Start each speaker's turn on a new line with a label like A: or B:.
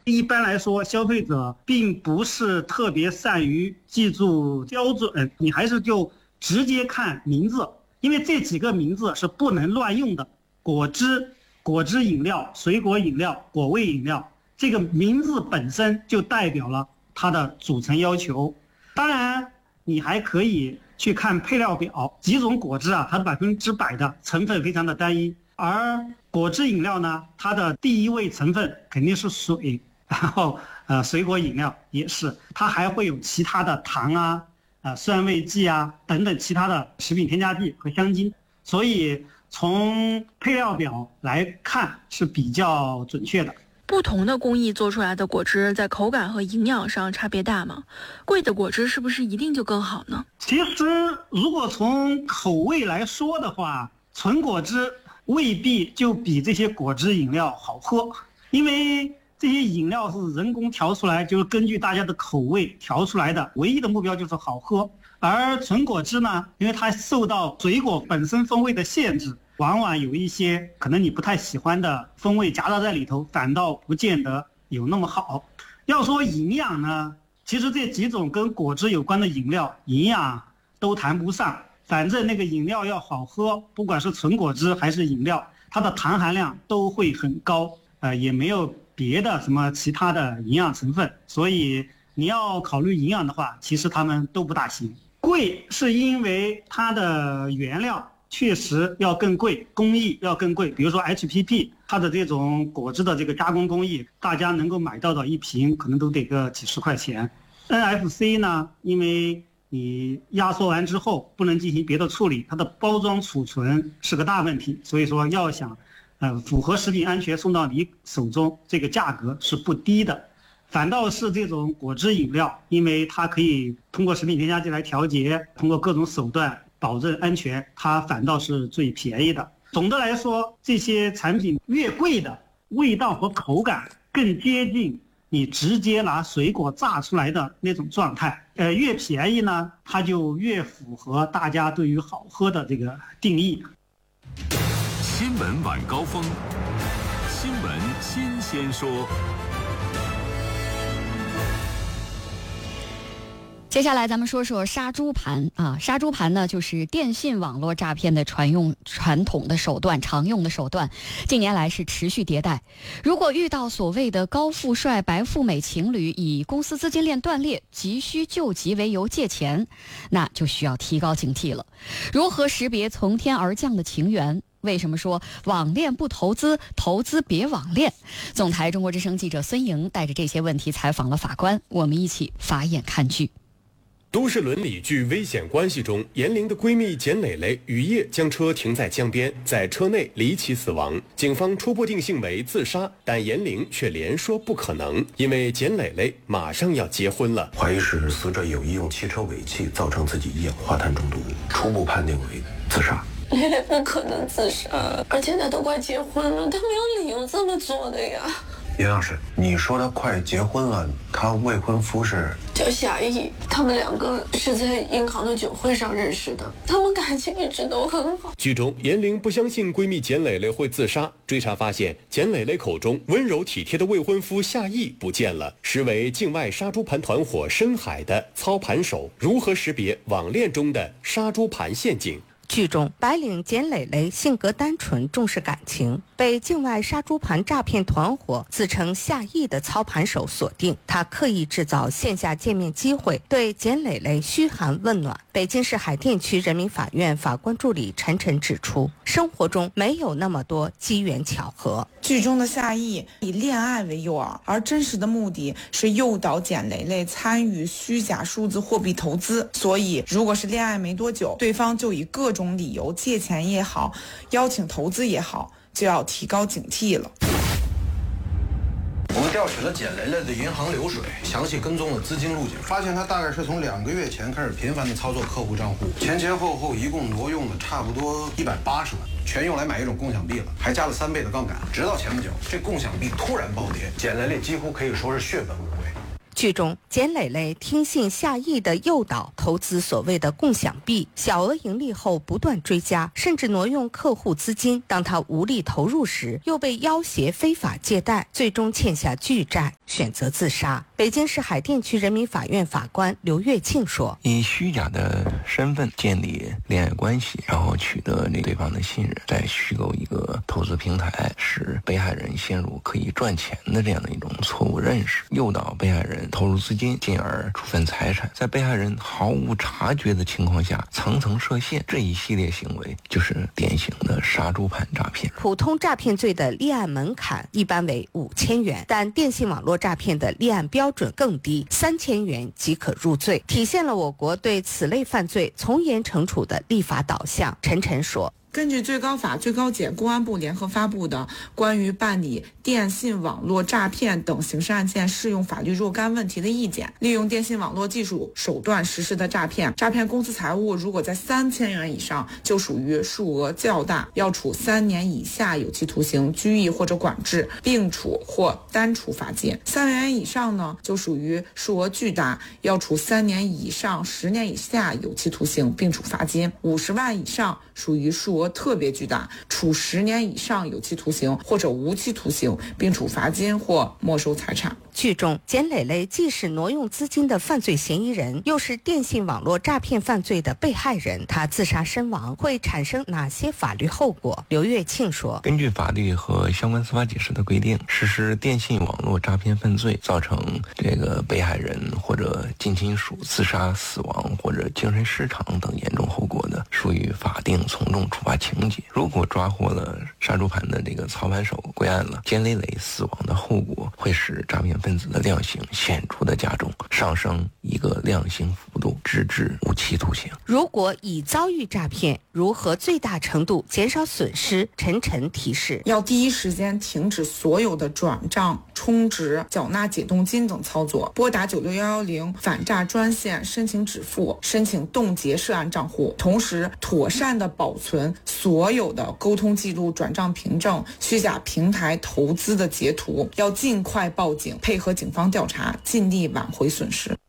A: 一般来说，消费者并不是特别善于记住标准，你还是就直接看名字，因为这几个名字是不能乱用的。果汁、果汁饮料、水果饮料、果味饮料，这个名字本身就代表了它的组成要求。当然，你还可以去看配料表，几种果汁啊，它100%的成分非常的单一，而果汁饮料呢，它的第一位成分肯定是水，然后水果饮料也是，它还会有其他的糖啊、酸味剂啊等等其他的食品添加剂和香精，所以从配料表来看是比较准确的。
B: 不同的工艺做出来的果汁在口感和营养上差别大吗？贵的果汁是不是一定就更好呢？
A: 其实如果从口味来说的话，纯果汁未必就比这些果汁饮料好喝，因为这些饮料是人工调出来，就是根据大家的口味调出来的，唯一的目标就是好喝。而纯果汁呢，因为它受到水果本身风味的限制，往往有一些可能你不太喜欢的风味夹杂在里头，反倒不见得有那么好。要说营养呢，其实这几种跟果汁有关的饮料营养都谈不上，反正那个饮料要好喝，不管是纯果汁还是饮料，它的糖含量都会很高，也没有别的什么其他的营养成分，所以你要考虑营养的话，其实它们都不大行。贵是因为它的原料确实要更贵，工艺要更贵，比如说 HPP 它的这种果汁的这个加工工艺，大家能够买到的一瓶可能都得个几十块钱。NFC 呢，因为你压缩完之后不能进行别的处理，它的包装储存是个大问题，所以说要想符合食品安全送到你手中，这个价格是不低的。反倒是这种果汁饮料，因为它可以通过食品添加剂来调节，通过各种手段保证安全，它反倒是最便宜的。总的来说，这些产品越贵的，味道和口感更接近你直接拿水果榨出来的那种状态。越便宜呢，它就越符合大家对于好喝的这个定义。
C: 新闻晚高峰，新闻新鲜说。
D: 接下来咱们说说杀猪盘啊，杀猪盘呢就是电信网络诈骗的传统的手段，常用的手段，近年来是持续迭代。如果遇到所谓的高富帅白富美情侣以公司资金链断裂、急需救急为由借钱，那就需要提高警惕了。如何识别从天而降的情缘？为什么说网恋不投资，投资别网恋？总台中国之声记者孙莹带着这些问题采访了法官，我们一起法眼看剧。
E: 都市伦理剧《危险关系》中，严玲的闺蜜简蕾蕾雨夜将车停在江边，在车内离奇死亡。警方初步定性为自杀，但严玲却连说不可能，因为简蕾蕾马上要结婚了。
F: 怀疑是死者有意用汽车尾气造成自己一氧化碳中毒，初步判定为自杀。
G: 蕾蕾不可能自杀，而且她都快结婚了，她没有理由这么做的呀。
F: 严老师，你说她快结婚了，她未婚夫是
G: 叫夏意，他们两个是在银行的酒会上认识的，他们感情一直都很好。
E: 剧中严玲不相信闺蜜简蕾蕾会自杀，追查发现简蕾蕾口中温柔体贴的未婚夫夏意不见了，实为境外杀猪盘团伙深海的操盘手。如何识别网恋中的杀猪盘陷阱？
H: 剧中白领简蕾蕾性格单纯，重视感情，被境外杀猪盘诈骗团伙自称夏意的操盘手锁定。他刻意制造线下见面机会，对简蕾蕾嘘寒问暖。北京市海淀区人民法院法官助理陈晨指出，生活中没有那么多机缘巧合。
I: 剧中的夏意以恋爱为诱饵，而真实的目的是诱导简蕾蕾参与虚假数字货币投资。所以如果是恋爱没多久，对方就以各种理由借钱也好，邀请投资也好，就要提高警惕了。
J: 我们调取了简蕾蕾的银行流水，详细跟踪了资金路径，发现她大概是从2个月前开始频繁的操作客户账户，前后一共挪用了差不多180万，全用来买一种共享币了，还加了3倍的杠杆。直到前不久，这共享币突然暴跌，简蕾蕾几乎可以说是血本无归。
H: 剧中，简磊磊听信夏毅的诱导，投资所谓的共享币，小额盈利后不断追加，甚至挪用客户资金。当他无力投入时，又被要挟非法借贷，最终欠下巨债，选择自杀。北京市海淀区人民法院法官刘跃庆说：“
K: 以虚假的身份建立恋爱关系，然后取得对方的信任，再虚构一个投资平台，使被害人陷入可以赚钱的这样的一种错误认识，诱导被害人投入资金，进而处分财产，在被害人毫无察觉的情况下层层设限，这一系列行为就是典型的杀猪盘诈骗。”
H: 普通诈骗罪的立案门槛一般为5000元，但电信网络诈骗的立案标准更低，3000元即可入罪，体现了我国对此类犯罪从严惩处的立法导向。陈晨说：“
I: 根据最高法、最高检、公安部联合发布的关于办理电信网络诈骗等刑事案件适用法律若干问题的意见，利用电信网络技术手段实施的诈骗公司财物，如果在3000元以上，就属于数额较大，要处3年以下有期徒刑、拘役或者管制，并处或单处罚金；3万元以上呢，就属于数额巨大，要处3年以上10年以下有期徒刑，并处罚金；50万以上属于数额特别巨大，处10年以上有期徒刑或者无期徒刑，并处罚金或没收财产。”
H: 剧中，简磊磊既是挪用资金的犯罪嫌疑人，又是电信网络诈骗犯罪的被害人，他自杀身亡会产生哪些法律后果？刘跃庆说：“
K: 根据法律和相关司法解释的规定，实施电信网络诈骗犯罪造成这个被害人或者近亲属自杀、死亡或者精神失常等严重后果的，属于法定从重处罚情节。如果抓获了杀猪盘的这个操盘手，归案了，简磊磊死亡的后果会使诈骗分子的量刑显著的加重，上升一个量刑幅度，直至无期徒刑。”
H: 如果已遭遇诈骗，如何最大程度减少损失？陈晨提示：
I: 要第一时间停止所有的转账、充值、缴纳解冻金等操作，拨打96110反诈专线申请止付、申请冻结涉案账户，同时妥善的保存所有的沟通记录、转账凭证、虚假平台投资的截图，要尽快报警，配合警方调查，尽力挽回损失。